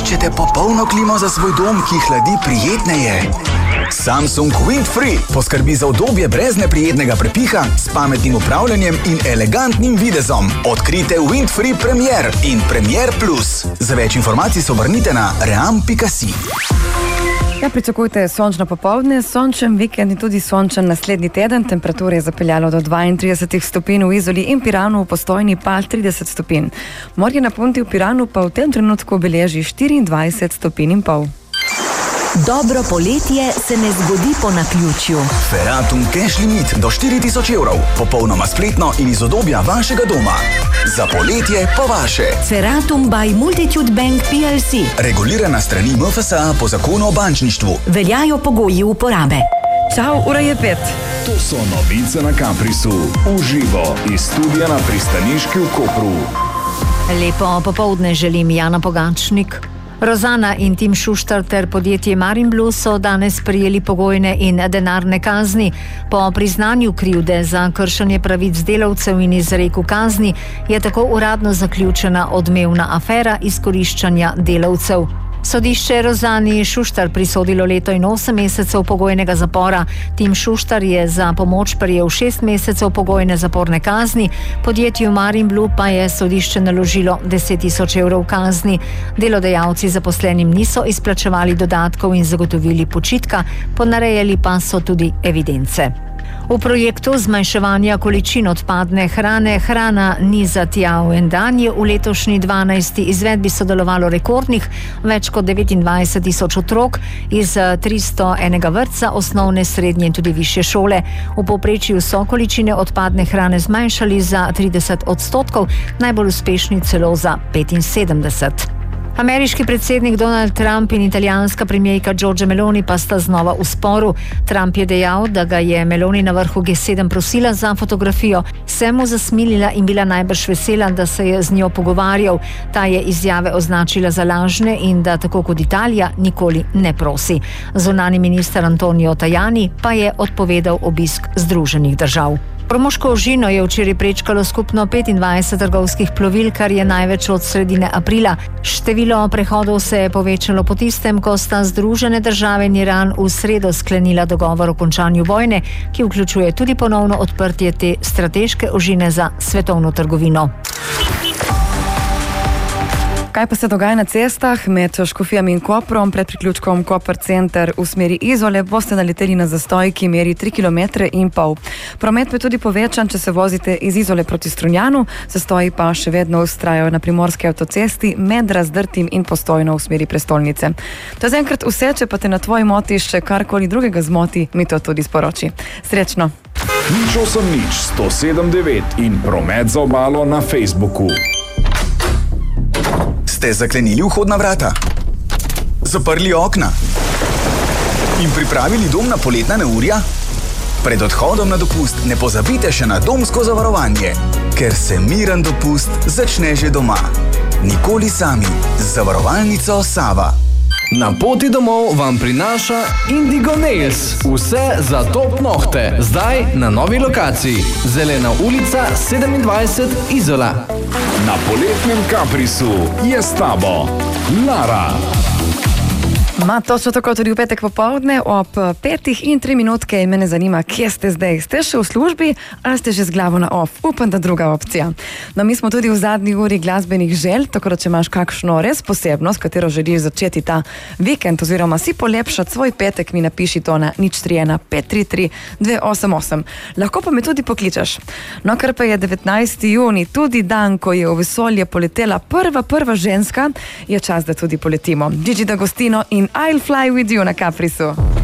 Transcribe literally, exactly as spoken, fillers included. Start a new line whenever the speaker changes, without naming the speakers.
Iščete popolno klimo za svoj dom, ki hladi prijetneje? Samsung Windfree poskrbi za udobje brez neprijetnega prepiha, s pametnim upravljanjem in elegantnim videzom. Odkrite Windfree Premier in Premier Plus. Za več informacij se obrnite na ream pika si.
Ja, pričakujte sončno popoldne, sončen vikend in tudi sončen naslednji teden. Temperatura je zapeljala do dvaintrideset stopinj v Izoli in Piranu, v Postojni pa trideset stopinj. Morje na Ponti v Piranu pa v tem trenutku beleži štiriindvajset stopinj in pol.
Dobro poletje se ne zgodi po naključju.
Ferratum cash limit do štiri tisoč evrov. Popolnoma spletno in iz udobja vašega doma. Za poletje po vaše.
Ferratum by Multitude Bank P L C.
Regulirana strani M F S A po zakonu o bančništvu.
Veljajo pogoji uporabe.
Čau, ura je pet.
To so novice na Caprisu. Uživo iz studia na pristaniški v Kopru.
Lepo popoldne želim, Jana Pogačnik. Rozana in Tim Šuštar ter podjetje Marinblu so danes prijeli pogojne in denarne kazni. Po priznanju krivde za kršenje pravic delavcev in izreku kazni je tako uradno zaključena odmevna afera izkoriščanja delavcev. Sodišče Rozani Šuštar prisodilo leto in osem mesecev pogojnega zapora. Tim Šuštar je za pomoč prejel šest mesecev pogojne zaporne kazni, podjetju Marinblu pa je sodišče naložilo deset tisoč evrov kazni. Delodajalci zaposlenim niso izplačevali dodatkov in zagotovili počitka, ponarejali pa so tudi evidence. V projektu zmanjševanja količin odpadne hrane Hrana ni za tja v en dan je v letošnji dvanajsti izvedbi sodelovalo rekordnih več kot devetindvajset tisoč otrok iz tristo enega vrtca, osnovne, srednje in tudi višje šole. V povprečju so količine odpadne hrane zmanjšali za trideset odstotkov, najbolj uspešni celo za petinsedemdeset. Ameriški predsednik Donald Trump in italijanska premijerka Giorgia Meloni pa sta znova v sporu. Trump je dejal, da ga je Meloni na vrhu G sedem prosila za fotografijo, se mu zasmilila in bila najbrž vesela, da se je z njo pogovarjal. Ta je izjave označila za lažne in da tako kot Italija nikoli ne prosi. Zunanji minister Antonio Tajani pa je odpovedal obisk Združenih držav. Ormoško ožino je včeraj prečkalo skupno petindvajset trgovskih plovil, kar je največ od sredine aprila. Število prehodov se je povečalo po tistem, ko sta Združene države in Iran v sredo sklenila dogovor o končanju vojne, ki vključuje tudi ponovno odprtje te strateške ožine za svetovno trgovino.
Kaj pa se dogaja na cestah? Med Škofijami in Koprom pred priključkom Koper center v smeri Izole boste naleteli na zastoj, ki meri tri kilometre in pol. Promet pa je tudi povečan, če se vozite iz Izole proti Strunjanu, zastoji pa še vedno vztrajajo na primorski avtocesti med Razdrtim in Postojno v smeri prestolnice. To je zaenkrat vse, če pa te na tvoji moti še karkoli drugega zmoti, mi to tudi sporoči. Srečno!
Nič osem nič sto sedem devet in promet za obalo na Facebooku.
Ste zaklenili vhodna vrata? Zaprli okna? In pripravili dom na poletna neurja? Pred odhodom na dopust ne pozabite še na domsko zavarovanje, ker se miren dopust začne že doma. Nikoli sami. Z zavarovalnico Sava.
Na poti domov vam prinaša Indigo Nails. Vse za top nohte. Zdaj na novi lokaciji. Zelena ulica sedemindvajset Izola.
Na poletnem Caprisu je s tabo Lara.
Ma, točno tako tudi v petek popoldne ob petih in tri minutke in mene zanima, kje ste zdaj. Ste še v službi ali ste že z glavo na off? Upam, da druga opcija. No, mi smo tudi v zadnji uri glasbenih želj, tako da če imaš kakšno res posebnost, katero želiš začeti ta vikend oziroma si polepšati svoj petek, mi napiši to na nič tri ena pet tri tri dve osem osem. Lahko pa me tudi pokličeš. No, ker pa je devetnajsti junij, tudi dan, ko je v vesolje poletela prva, prva ženska, je čas, da tudi poletimo. Gigi D'Agostino in I'll Fly With You na Caprisu.